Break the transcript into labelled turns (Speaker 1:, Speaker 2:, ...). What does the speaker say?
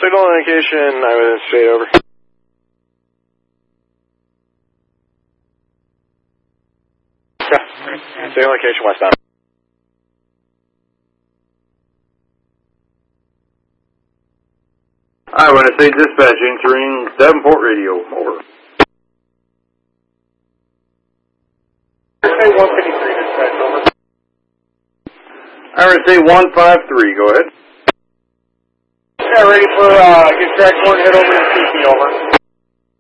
Speaker 1: Signal indication, I was straight over. Yeah, signal indication westbound.
Speaker 2: Eyewitness 8 dispatch entering Davenport radio, over.
Speaker 3: Hey, 153 dispatch, over.
Speaker 2: Eyewitness 8 153, go ahead.
Speaker 3: Yeah, ready for, get track 1, head over to CP, over.